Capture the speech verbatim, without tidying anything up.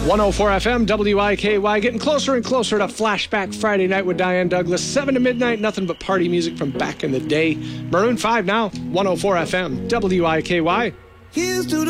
one oh four F M, W I K Y, getting closer and closer to Flashback Friday Night with Diane Douglas. seven to midnight, nothing but party music from back in the day. Maroon five now, one oh four F M, W I K Y. Here's to the